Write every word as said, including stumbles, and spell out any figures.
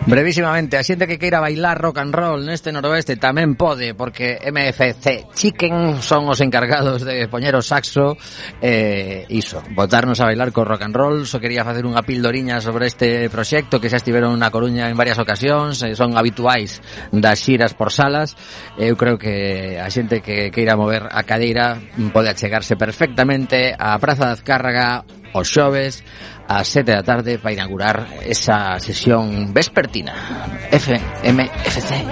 Brevísimamente, a xente que queira bailar rock and roll neste noroeste tamén pode, porque M F C Chicken son os encargados de poñer o saxo e eh, iso, botarnos a bailar co rock and roll. Só quería facer unha pildoriña sobre este proxecto que xa estiveron na Coruña en varias ocasións, eh, son habituais das xiras por salas. Eu creo que a xente que queira mover a cadeira pode achegarse perfectamente á Praza de Azcárraga os xoves ás sete da tarde para inaugurar esa sesión vespertina. F M F C.